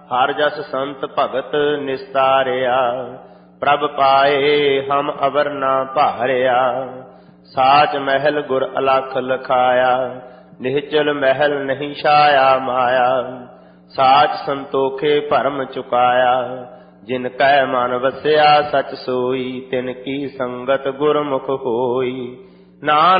ਹਰ ਜਸ ਸੰਤ ਭਗਤ ਨਿਸਤਾਰਿਆ। ਪ੍ਰਭ ਪਾਏ ਹਮ ਅਵਰ ਨਾ ਭਾਰਿਆ। ਸਾਚ ਮਹਿਲ ਗੁਰ ਅਲਖ ਲਖਾਇਆ। ਨਿਹਚਲ ਮਹਿਲ ਨਹੀਂ ਛਾਇਆ ਮਾਇਆ। ਸਾਚ ਸੰਤੋਖੇ ਭਰਮ ਚੁਕਾਇਆ। ਜਿਨ ਕੈ ਮਨ ਵਸਿਆ ਸਚ ਸੋਈ। ਤਿਨ ਕੀ ਸੰਗਤ ਗੁਰਮੁਖ ਹੋਈ। ਨਾਨਕ